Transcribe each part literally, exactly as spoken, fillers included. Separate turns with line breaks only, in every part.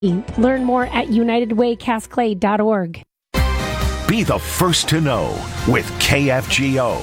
Learn more at united way cass clay dot org.
Be the first to know with K F G O.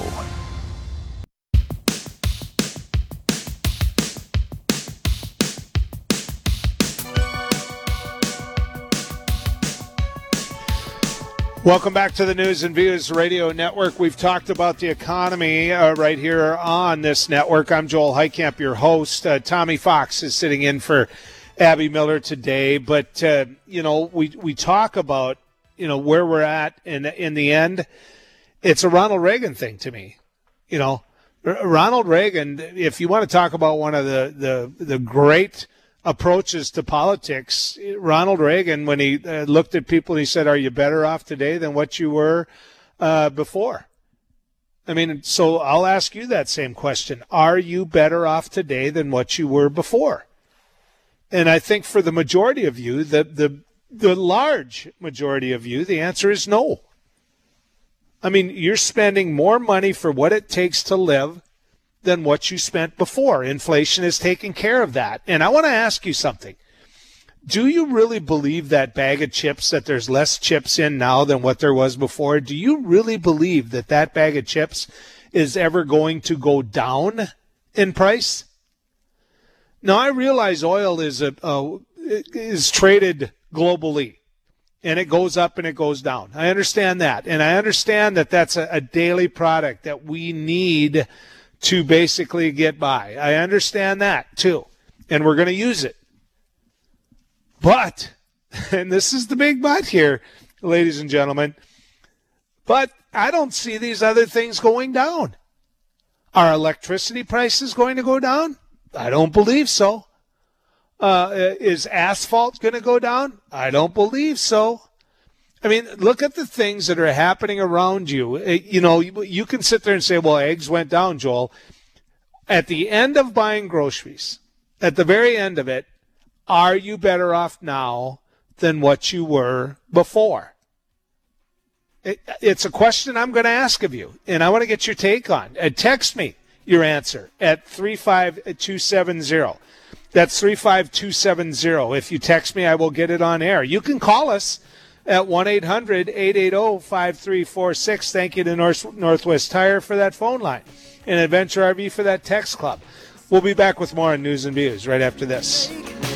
Welcome back to the News and Views Radio Network. We've talked about the economy uh, right here on this network. I'm Joel Heitkamp, your host. Uh, Tommy Fox is sitting in for Abby Miller today. But, uh, you know, we, we talk about, you know, where we're at. And in the end, it's a Ronald Reagan thing to me. You know, R- Ronald Reagan, if you want to talk about one of the, the, the great approaches to politics, Ronald Reagan, when he uh, looked at people and he said, are you better off today than what you were uh, before? I mean, so I'll ask you that same question. Are you better off today than what you were before? And I think for the majority of you, the the the large majority of you, the answer is no. I mean, you're spending more money for what it takes to live than what you spent before. Inflation is taking care of that. And I want to ask you something. Do you really believe that bag of chips, that there's less chips in now than what there was before? Do you really believe that that bag of chips is ever going to go down in price? Now, I realize oil is a, uh, is traded globally, and it goes up and it goes down. I understand that. And I understand that that's a, a daily product that we need to basically get by. I understand that too. And we're going to use it. But, and this is the big but here, ladies and gentlemen, but I don't see these other things going down. Are electricity prices going to go down? I don't believe so. Uh, is asphalt going to go down? I don't believe so. I mean, look at the things that are happening around you. You know, you, you can sit there and say, well, eggs went down, Joel. At the end of buying groceries, at the very end of it, are you better off now than what you were before? It, it's a question I'm going to ask of you, and I want to get your take on. Uh, text me your answer at three five two seven zero. That's three five two seven zero. If you text me, I will get it on air. You can call us at one eight hundred eight eight zero five three four six. Thank you to North, Northwest Tire for that phone line and Adventure R V for that text club. We'll be back with more on News and Views right after this.